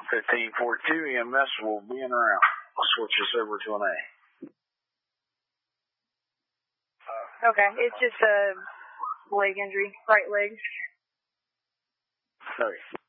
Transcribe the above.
1542 EMS will be in around. I'll switch this over to an A. Okay, it's just a leg injury, right leg. Okay.